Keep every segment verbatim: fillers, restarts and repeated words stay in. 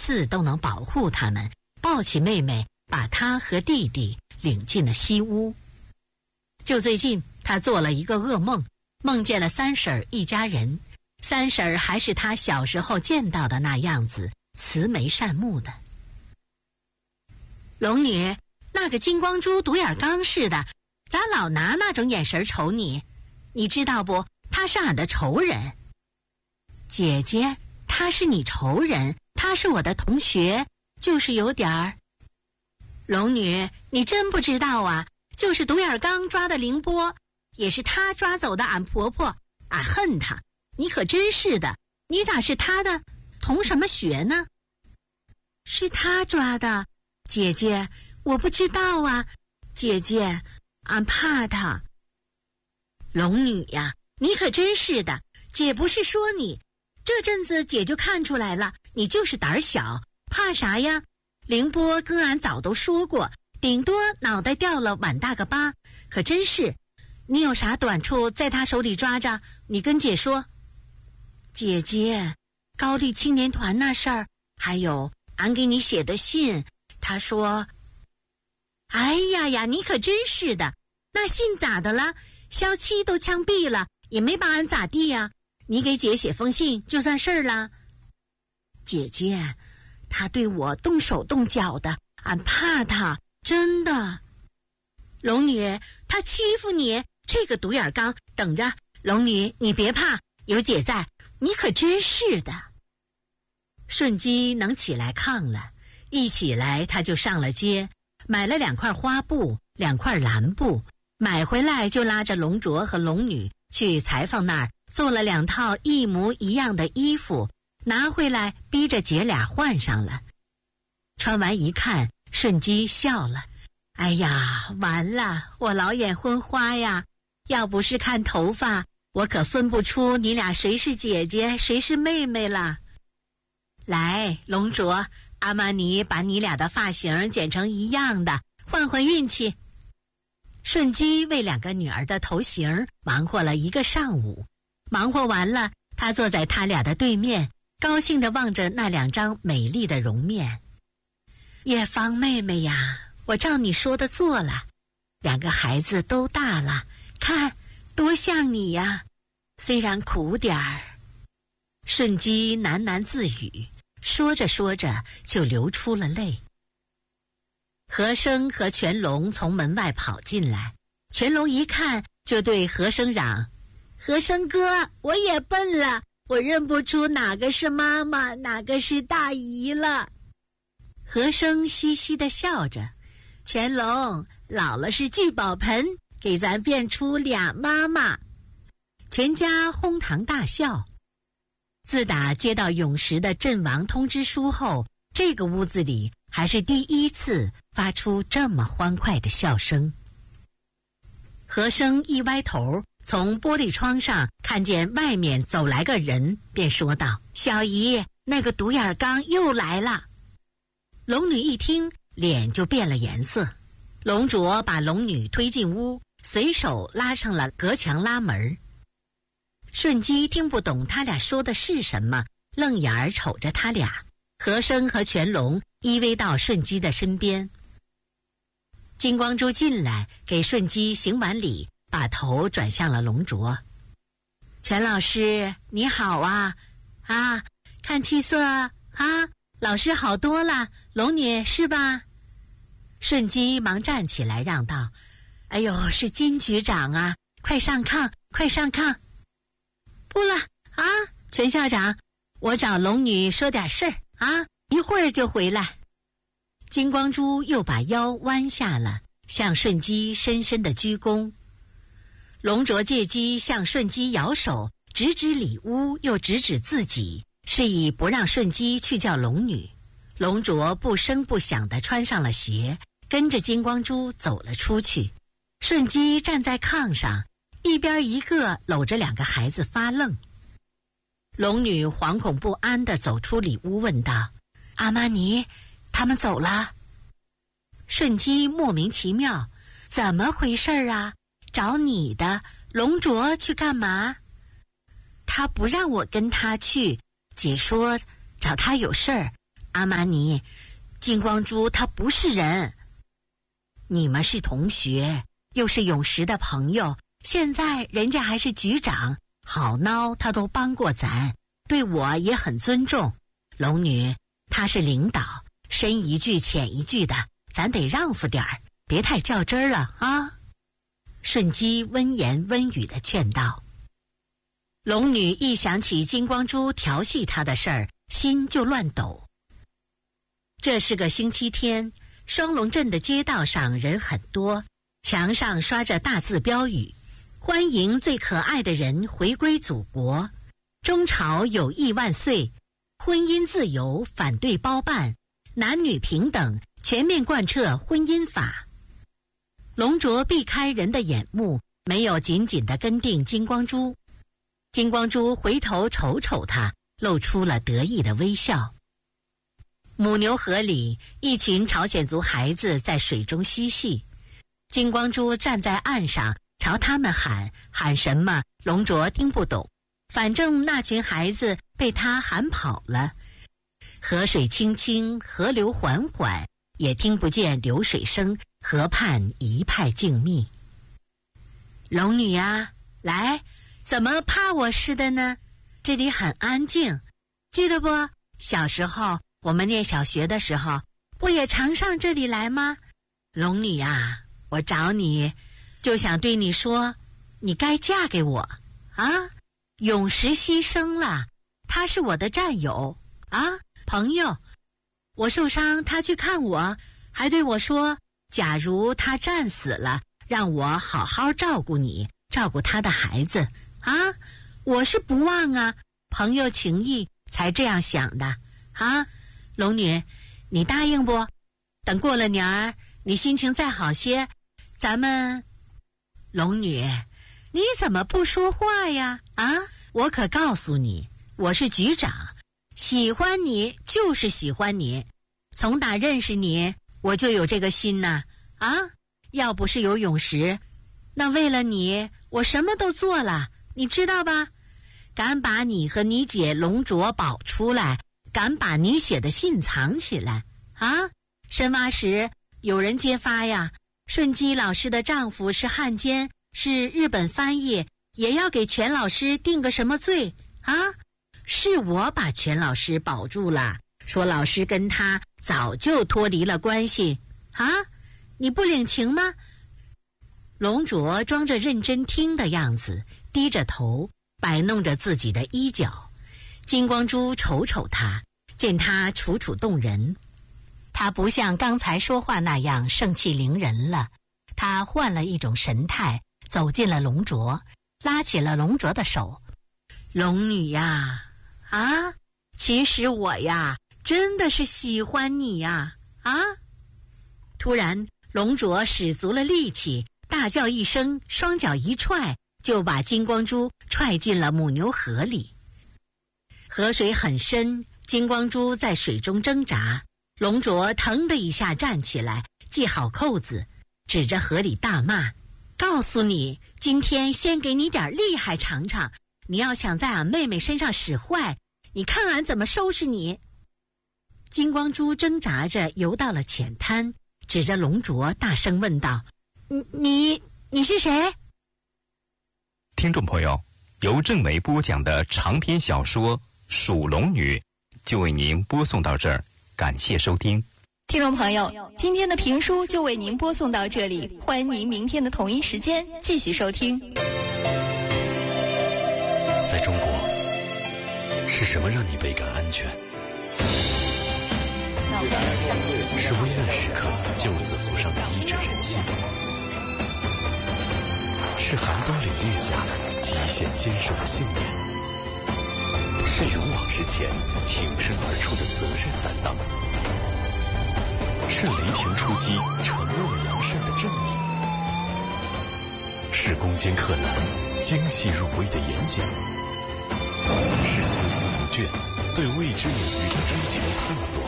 次都能保护他们，抱起妹妹，把她和弟弟领进了西屋。就最近，他做了一个噩梦，梦见了三婶儿一家人。三婶儿还是他小时候见到的那样子，慈眉善目的。龙女，那个金光珠独眼刚似的，咋老拿那种眼神瞅你？你知道不？他是俺的仇人。姐姐，他是你仇人，他是我的同学，就是有点儿。龙女，你真不知道啊，就是独眼刚抓的凌波，也是他抓走的俺婆婆，俺恨他。你可真是的，你咋是他的同什么学呢？是他抓的，姐姐，我不知道啊，姐姐，俺怕他。龙女呀，你可真是的，姐不是说你，这阵子姐就看出来了，你就是胆小，怕啥呀？凌波跟俺早都说过，顶多脑袋掉了碗大个疤，可真是，你有啥短处在他手里抓着，你跟姐说。姐姐，高丽青年团那事儿，还有俺给你写的信，他说，哎呀呀，你可真是的，那信咋的了？萧七都枪毙了，也没把俺咋地呀？你给姐写封信就算事儿了。姐姐，他对我动手动脚的，俺怕他，真的。龙女，他欺负你，这个独眼刚，等着。龙女，你别怕，有姐在，你可真是的。顺基能起来炕了，一起来他就上了街，买了两块花布，两块蓝布，买回来就拉着龙卓和龙女去裁缝那儿做了两套一模一样的衣服，拿回来逼着姐俩换上了。穿完一看，顺基笑了，哎呀，完了，我老眼昏花呀，要不是看头发，我可分不出你俩谁是姐姐谁是妹妹了。来，龙卓，阿玛尼把你俩的发型剪成一样的，换换运气。顺基为两个女儿的头型忙活了一个上午，忙活完了，他坐在他俩的对面，高兴地望着那两张美丽的容面。叶芳妹妹呀，我照你说的做了，两个孩子都大了，看多像你呀，虽然苦点儿。顺基喃喃自语，说着说着就流出了泪。和生和全龙从门外跑进来，全龙一看就对和生嚷，和生哥，我也笨了，我认不出哪个是妈妈，哪个是大姨了。和生嘻嘻地笑着，全龙，姥姥是聚宝盆，给咱变出俩妈妈。全家哄堂大笑。自打接到永石的阵亡通知书后，这个屋子里还是第一次发出这么欢快的笑声。和生一歪头，从玻璃窗上看见外面走来个人，便说道，小姨，那个独眼刚又来了。龙女一听，脸就变了颜色。龙卓把龙女推进屋，随手拉上了隔墙拉门。顺基听不懂他俩说的是什么，愣眼儿瞅着他俩。和生和全龙依偎到顺基的身边。金光珠进来给顺基行完礼，把头转向了龙卓。全老师你好啊，啊，看气色啊，老师好多了，龙女是吧？顺基忙站起来让道，哎呦，是金局长啊，快上炕，快上炕。不了啊，全校长，我找龙女说点事儿啊，一会儿就回来。金光珠又把腰弯下了，向顺基深深的鞠躬。龙卓借机向顺基摇手，指指里屋，又指指自己，示意不让顺基去叫龙女。龙卓不声不响地穿上了鞋，跟着金光珠走了出去。顺基站在炕上，一边一个搂着两个孩子发愣。龙女惶恐不安地走出里屋，问道，阿玛尼他们走了？顺基莫名其妙，怎么回事啊？找你的，龙卓去干嘛？他不让我跟他去，姐说找他有事儿， 阿玛尼，金光珠他不是人。你们是同学，又是永石的朋友，现在人家还是局长，好孬他都帮过咱，对我也很尊重。龙女，他是领导，深一句浅一句的，咱得让付点儿，别太较真儿了啊。顺基温言温语地劝道。龙女一想起金光珠调戏她的事儿，心就乱抖。这是个星期天，双龙镇的街道上人很多，墙上刷着大字标语：欢迎最可爱的人回归祖国，中朝友谊万岁，婚姻自由，反对包办，男女平等，全面贯彻婚姻法。龙卓避开人的眼目，没有紧紧地跟定金光珠。金光珠回头瞅瞅他，露出了得意的微笑。母牛河里，一群朝鲜族孩子在水中嬉戏。金光珠站在岸上，朝他们喊喊什么，龙卓听不懂。反正那群孩子被他喊跑了。河水清清，河流缓缓，也听不见流水声，河畔一派静谧。龙女啊，来，怎么怕我似的呢？这里很安静，记得不？小时候我们念小学的时候，不也常上这里来吗？龙女啊，我找你，就想对你说，你该嫁给我啊！永石牺牲了，他是我的战友啊，朋友。我受伤，他去看我，还对我说，假如他战死了，让我好好照顾你，照顾他的孩子啊！我是不忘啊，朋友情谊才这样想的啊。龙女，你答应不？等过了年儿，你心情再好些，咱们……龙女，你怎么不说话呀？啊，我可告诉你，我是局长，喜欢你就是喜欢你，从打认识你，我就有这个心呐！啊，要不是有永石，那为了你，我什么都做了，你知道吧？敢把你和你姐龙卓保出来，敢把你写的信藏起来啊！深挖时有人揭发呀，顺基老师的丈夫是汉奸，是日本翻译，也要给全老师定个什么罪啊？是我把全老师保住了，说老师跟他早就脱离了关系啊！你不领情吗？龙卓装着认真听的样子，低着头摆弄着自己的衣角。金光珠瞅瞅他，见他楚楚动人，他不像刚才说话那样盛气凌人了，他换了一种神态，走进了龙卓，拉起了龙卓的手。龙女呀，啊，其实我呀真的是喜欢你呀，啊！突然龙卓使足了力气，大叫一声，双脚一踹，就把金光珠踹进了母牛河里。河水很深，金光珠在水中挣扎，龙卓腾的一下站起来，系好扣子，指着河里大骂，告诉你，今天先给你点厉害尝尝，你要想在俺妹妹身上使坏，你看俺怎么收拾你。金光珠挣扎着游到了浅滩，指着龙卓大声问道，你你你是谁？ 听众朋友，由郑梅播讲的长篇小说《属龙女》就为您播送到这儿，感谢收听。 听众朋友，今天的评书就为您播送到这里，欢迎您明天的同一时间继续收听。 在中国，是什么让你倍感安全？是危难时刻救死扶伤的医者仁心，是寒冬凛冽下极限坚守的信念，是勇往直前挺身而出的责任担当，是雷霆出击惩恶扬善的正义，是攻坚克难精细入微的演讲，是孜孜不倦对未知领域的追求探索，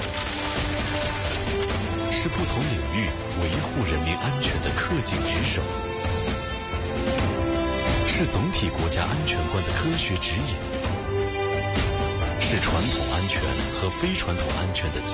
是不同领域维护人民安全的恪尽职守，是总体国家安全观的科学指引， 是传统安全和非传统安全的